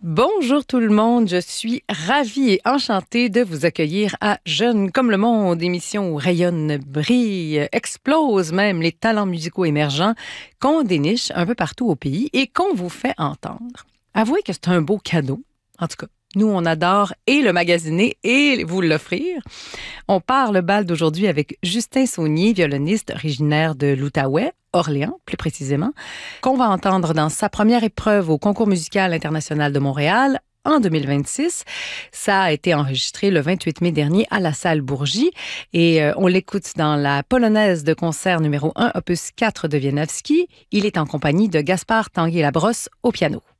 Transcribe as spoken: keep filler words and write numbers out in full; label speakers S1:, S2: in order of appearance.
S1: Bonjour tout le monde, je suis ravie et enchantée de vous accueillir à Jeunes comme le monde, émission où rayonnent, brillent, explosent même les talents musicaux émergents qu'on déniche un peu partout au pays et qu'on vous fait entendre. Avouez que c'est un beau cadeau, en tout cas. Nous, on adore et le magasiner et vous l'offrir. On part le bal d'aujourd'hui avec Justin Saunier, violoniste originaire de l'Outaouais, Orléans plus précisément, qu'on va entendre dans sa première épreuve au Concours musical international de Montréal en deux mille vingt-six. Ça a été enregistré le vingt-huit mai dernier à la salle Bourgie et euh, on l'écoute dans la polonaise de concert numéro un, opus quatre de Wieniawski. Il est en compagnie de Gaspard Tanguay-Labrosse au piano.